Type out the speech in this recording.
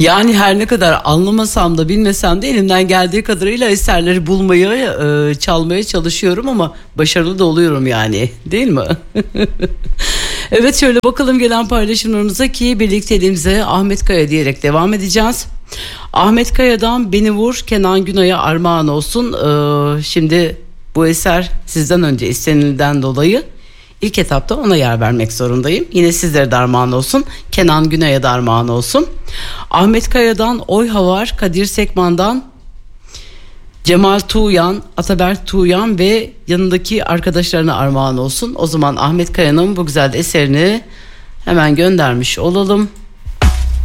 Yani her ne kadar anlamasam da bilmesem de elimden geldiği kadarıyla eserleri bulmaya, çalmaya çalışıyorum ama başarılı da oluyorum yani, değil mi? Evet, şöyle bakalım gelen paylaşımlarımıza ki birlikteliğimize Ahmet Kaya diyerek devam edeceğiz. Ahmet Kaya'dan Beni Vur Kenan Günay'a armağan olsun. Şimdi bu eser sizden önce istenilden dolayı İlk etapta ona yer vermek zorundayım. Yine sizlere de armağan olsun. Kenan Günay'a da armağan olsun. Ahmet Kaya'dan Oy Havar, Kadir Sekman'dan Cemal Tuğyan, Ataberk Tuğyan ve yanındaki arkadaşlarına armağan olsun. O zaman Ahmet Kaya'nın bu güzel eserini hemen göndermiş olalım.